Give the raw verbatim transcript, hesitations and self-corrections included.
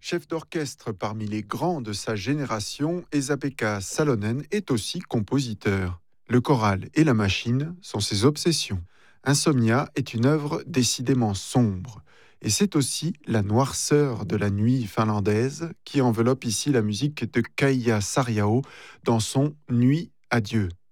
Chef d'orchestre parmi les grands de sa génération, Esa-Pekka Salonen est aussi compositeur. Le choral et la machine sont ses obsessions. Insomnia est une œuvre décidément sombre. Et c'est aussi la noirceur de la nuit finlandaise qui enveloppe ici la musique de Kaija Saariaho dans son Nuit à Dieu.